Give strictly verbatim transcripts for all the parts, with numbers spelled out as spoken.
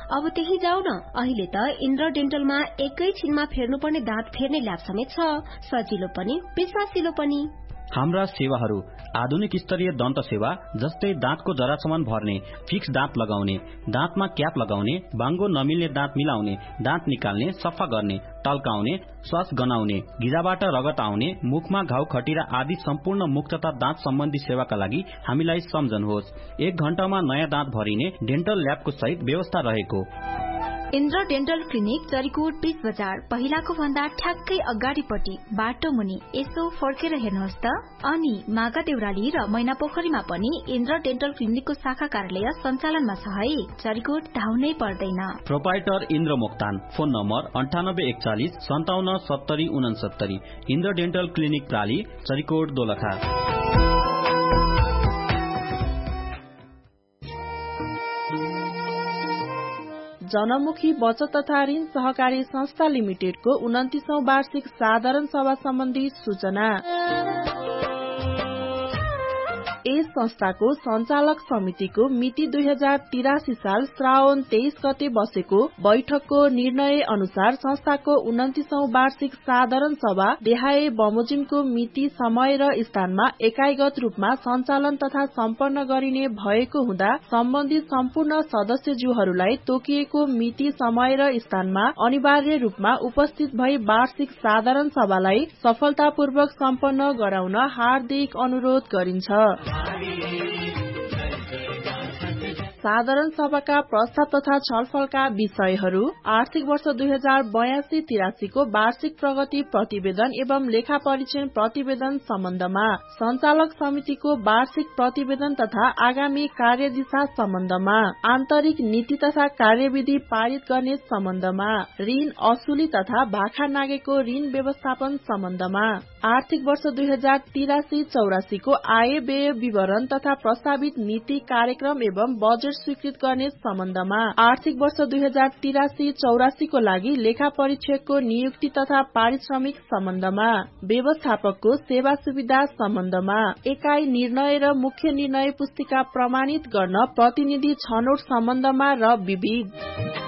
अब त्यही जाऊ न। अहिले त इन्द्र डेन्टलमा एकै छिनमा फेर्नुपर्ने दाँत फेर्ने ल्याब समेत छ, सजिलो पनि विश्वासिलो पनि। हाम्रा सेवाहरू आधुनिक स्तरीय दन्त सेवा जस्तै दाँतको जरासम्म भर्ने, फिक्स दाँत लगाउने, दाँतमा क्याप लगाउने, बाङ्गो नमिल्ने दाँत मिलाउने, दाँत निकाल्ने, सफा गर्ने, टल्काउने, श्वास गनाउने, गिजाबाट रगत आउने, मुखमा घाउ खटिरा आदि सम्पूर्ण मुख तथा दाँत सम्बन्धी सेवाका लागि हामीलाई सम्झनुहोस्। एक घण्टामा नयाँ दाँत भरिने डेन्टल ल्याबको सहित व्यवस्था रहेको इन्द्र डेन्टल क्लिनिक जरीकोट बीच बजार, पहिलाको भन्दा ठ्याक्कै अगाडिपट्टि बाटो मुनि। यसो फर्केर हेर्नुहोस् त। अनि मागा देउराली र मैना पोखरीमा पनि इन्द्र डेन्टल क्लिनिकको शाखा कार्यालय सञ्चालनमा छ है। जरीकोट धाउनै पर्दैन। Proprietor Indra Moktan, phone number अन्ठानब्बे एकचालिस सन्ताउन्न सत्तरी उनसत्तरी। Indra dental clinic प्राली, जरीकोट Dolakha. जनमुखी बचत तथा ऋण सहकारी संस्था लिमिटेडको उन्तिसौं वार्षिक साधारण सभा सम्बन्धी सूचना। यस संस्थाको सञ्चालक समितिको मिति दुई हजार तिरासी साल श्रावण तेइस गते बसेको बैठकको निर्णय अनुसार संस्थाको उन्तिसौं वार्षिक साधारण सभा देहाए बमोजिमको मिति, समय र स्थानमा एकाइगत रूपमा सञ्चालन तथा सम्पन्न गरिने भएको हुँदा सम्बन्धित सम्पूर्ण सदस्यज्यूहरूलाई तोकिएको मिति, समय र स्थानमा अनिवार्य रूपमा उपस्थित भई वार्षिक साधारण सभालाई सफलतापूर्वक सम्पन्न गराउन हार्दिक अनुरोध गरिन्छ। साधारण सभाका प्रस्ताव तथा छलफलका विषयहरू: आर्थिक वर्ष दुई हजार बयासी तिरासीको वार्षिक प्रगति प्रतिवेदन एवं लेखा परीक्षण प्रतिवेदन सम्बन्धमा, सञ्चालक समितिको वार्षिक प्रतिवेदन तथा आगामी कार्यदिशा सम्बन्धमा, आन्तरिक नीति तथा कार्यविधि पारित गर्ने सम्बन्धमा, ऋण असुली तथा भाखा नागेको ऋण व्यवस्थापन सम्बन्धमा, आर्थिक वर्ष दुई हजार तिरासी चौरासीको आय व्यय विवरण तथा प्रस्तावित नीति कार्यक्रम एवं बजेट स्वीकृत गर्ने सम्बन्धमा, आर्थिक वर्ष दुई हजार तिरासी चौरासीको लागि लेखा परीक्षकको नियुक्ति तथा पारिश्रमिक सम्बन्धमा, व्यवस्थापकको सेवा सुविधा सम्बन्धमा, एकाइ निर्णय र मुख्य निर्णय पुस्तिका प्रमाणित गर्न प्रतिनिधि छनौट सम्बन्धमा र विविध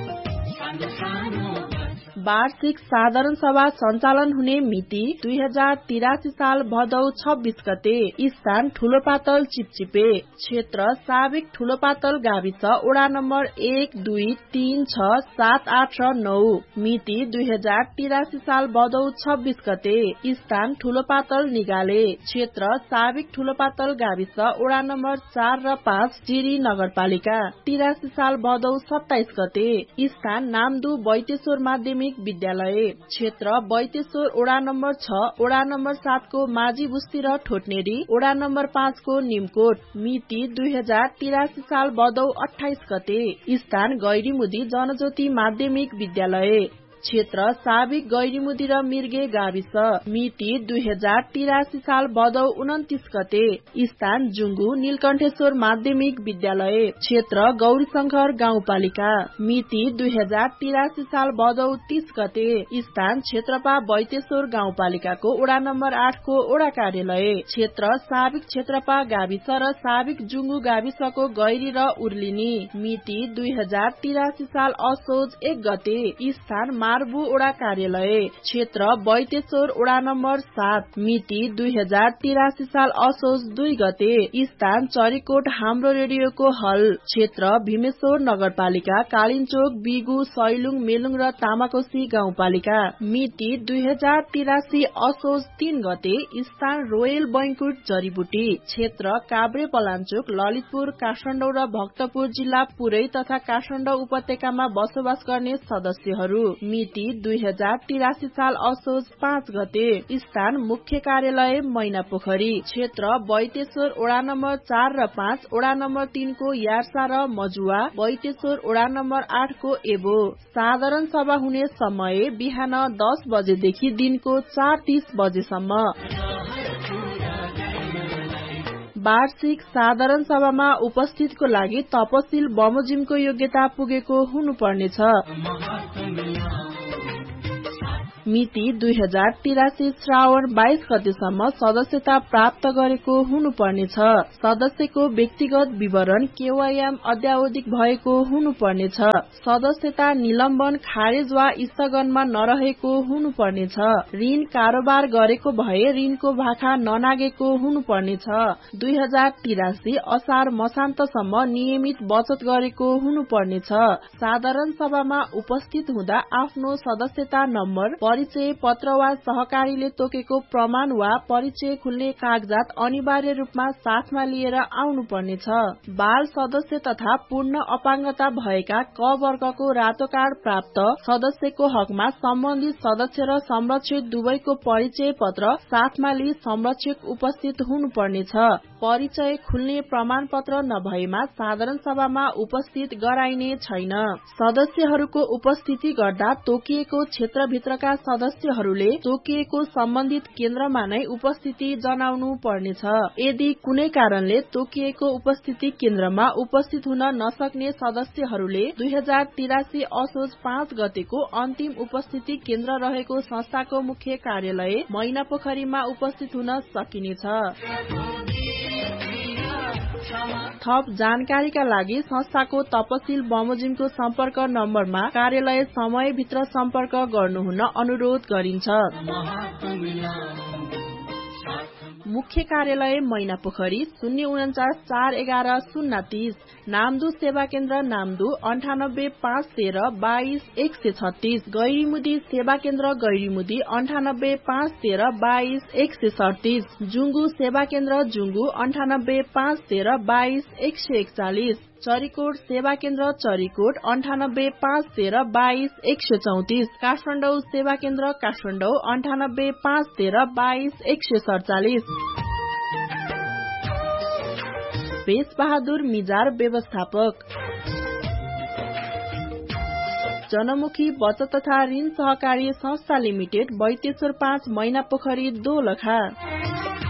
वार्षिक साधारण सभा सञ्चालन हुने मिति दुई हजार तिरासी साल भदौ छब्बीस गते। स्थान ठूलो पातल चिपचिपे, क्षेत्र साबिक ठूलो पातल गाविस, वडा नम्बर एक दुई तीन छ सात आठ र नौ। मिति दुई हजार तिरासी साल भदौ छब्बीस गते। स्थान ठूलो पातल निगाले, क्षेत्र साबिक ठूलो पातल गाविस, वडा नम्बर चार र पाँच, जिरी नगरपालिका। तिरासी साल भदौ सत्ताइस गते। स्थान नामदु बैतेश्वर माध्यमिक विद्यालय, क्षेत्र बैतेश्वर, वडा नम्बर छ, वडा नम्बर सात को माझी बुस्ती र ठोटनेरी, वडा नम्बर पाँच को निमकोट। मिति दुई हजार तिरासी साल भदौ अठाइस गते। स्थान गैरीमुदी जनज्योति माध्यमिक विद्यालय, क्षेत्र साबिक गैरीमुदी र मिर्गे गाविस। मिति दुई हजार तिरासी साल भदौ उन्तिस गते। स्थान जुंगु नीलकण्ठेश्वर माध्यमिक विद्यालय, क्षेत्र गौरीशंकर गाउँपालिका। मिति दुई हजार तिरासी साल भदौ तीस गते। स्थान क्षेत्रपा बैतेश्वर गाउँपालिकाको वडा नम्बर आठ को वडा कार्यालय, क्षेत्र साबिक क्षेत्रपा गाविस र साबिक जुंगु गाविसको गैरी र उर्लिनी। मिति दुई हजार तिरासी साल असोज एक गते। स्थान मार्बु वडा कार्यालय, क्षेत्र बैतेश्वर, वडा नम्बर सात। मिति दुई हजार तिरासी साल असोज दुई गते। स्थान चरीकोट हाम्रो रेडियोको हल, क्षेत्र भीमेश्वर नगरपालिका, कालिन्चोक, बिगु, सैलुङ, मेलुङ र तामाकोसी गाउँपालिका। मिति दुई हजार तिरासी असोज तीन गते। स्थान रोयल बैंकुट जरीबुटी, क्षेत्र काभ्रे पलाञ्चोक, ललितपुर, काठमाडौँ र भक्तपुर जिल्ला पुरै तथा काठमाडौँ उपत्यकामा बसोबास गर्ने सदस्यहरू। मिति दुई हजार तिरासी साल असोज पाँच गते। स्थान मुख्य कार्यालय मैना पोखरी, क्षेत्र बैतेश्वर, वडा नम्बर चार र पाँच, वडा नम्बर तीन को यार्सा र मजुवा, बैतेश्वर, वडा नम्बर आठ को एबो। साधारण सभा हुने समय बिहान दस बजेदेखि दिनको चार तीस बजेसम्म। वार्षिक साधारण सभामा उपस्थितको लागि तपसिल बमोजिमको योग्यता पुगेको हुनुपर्नेछ। मिति दुई हजार तिरासी श्रावण बाइस गतेसम्म सदस्यता प्राप्त गरेको हुनुपर्नेछ। सदस्यको व्यक्तिगत विवरण केवाईएम अद्यावधिक भएको हुनुपर्नेछ। सदस्यता निलम्बन, खारेज वा स्थगनमा नरहेको हुनुपर्नेछ। ऋण कारोबार गरेको भए ऋणको भाखा ननागेको हुनुपर्नेछ। दुई हजार तिरासी असार मसान्तसम्म नियमित बचत गरेको हुनुपर्नेछ। साधारण सभामा उपस्थित हुँदा आफ्नो सदस्यता नम्बर, परिचय पत्र वा सहकारीले तोकेको प्रमाण वा परिचय खुल्ने कागजात अनिवार्य रूपमा साथमा लिएर आउनुपर्नेछ। बाल सदस्य तथा पूर्ण अपाङ्गता भएका क वर्गको रातो कार्ड प्राप्त सदस्यको हकमा सम्बन्धित सदस्य र संरक्षक दुवैको परिचय पत्र साथमा लिई संरक्षक उपस्थित हुनुपर्नेछ। परिचय खुल्ने प्रमाण पत्र नभएमा साधारण सभामा उपस्थित गराइने छैन। सदस्यहरूको उपस्थिति गर्दा तोकिएको क्षेत्रभित्रका सदस्यहरूले तोकिएको सम्बन्धित केन्द्रमा नै उपस्थिति जनाउनु पर्नेछ। यदि कुनै कारणले तोकिएको उपस्थिति केन्द्रमा उपस्थित हुन नसक्ने सदस्यहरूले दुई हजार तिरासी असोज पाँच गतेको अन्तिम उपस्थिति केन्द्र रहेको संस्थाको मुख्य कार्यालय मैनापोखरीमा उपस्थित हुन सकिनेछ। थप जानकारीका लागि संस्थाको तपसिल बमोजिमको सम्पर्क नम्बरमा कार्यालय समयभित्र सम्पर्क गर्नुहुन अनुरोध गरिन्छ। मुख्य कार्यालय मैनापोखरी शून्य उन्चास चार एघार शून्य तीस। नामदू सेवा केन्द्र नामदू अन्ठानब्बे पाँच तेह्र बाइस एक सय छत्तीस। गैरीमुदी सेवा केन्द्र गैरीमुदी अन्ठानब्बे पाँच तेह्र बाइस एक सय सडतिस। जुंगू सेवा केन्द्र जुंगू अन्ठानब्बे पाँच तेह्र बाइस एक सय एकचालिस। चरीकोट सेवा केन्द्र चरीकोट अन्ठानब्बे पाँच तेह्र बाइस एक सय चौतिस। काठमाडौँ सेवा केन्द्र काठमाडौँ अन्ठानब्बे पाँच तेह्र बाइस एक सय सडचालिस। बेस बहादुर मिजार व्यवस्थापक। जनमुखी बचत तथा ऋण सहकारी संस्था लिमिटेड बैतेश्वर पाँच मैनापोखरी दोलखा।